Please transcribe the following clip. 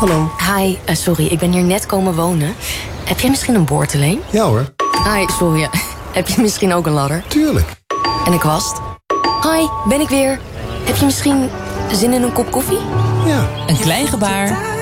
Hallo. Hi, sorry, ik ben hier net komen wonen. Heb jij misschien een boord alleen? Ja hoor. Hi, sorry. Heb je misschien ook een ladder? Tuurlijk. En een kwast? Hi, ben ik weer. Heb je misschien zin in een kop koffie? Ja. Een klein gebaar